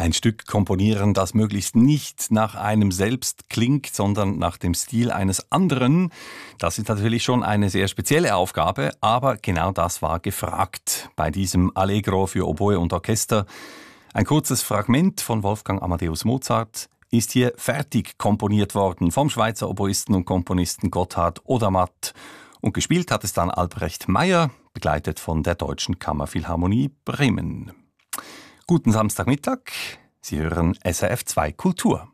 Ein Stück komponieren, das möglichst nicht nach einem selbst klingt, sondern nach dem Stil eines anderen. Das ist natürlich schon eine sehr spezielle Aufgabe, aber genau das war gefragt bei diesem Allegro für Oboe und Orchester. Ein kurzes Fragment von Wolfgang Amadeus Mozart ist hier fertig komponiert worden vom Schweizer Oboisten und Komponisten Gotthard Odermatt. Und gespielt hat es dann Albrecht Meyer, begleitet von der Deutschen Kammerphilharmonie Bremen. Guten Samstagmittag, Sie hören SRF 2 Kultur.